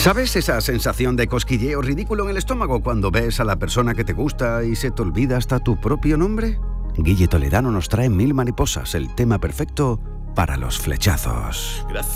¿Sabes esa sensación de cosquilleo ridículo en el estómago cuando ves a la persona que te gusta y se te olvida hasta tu propio nombre? Guille Toledano nos trae Mil mariposas, el tema perfecto para los flechazos. Gracias.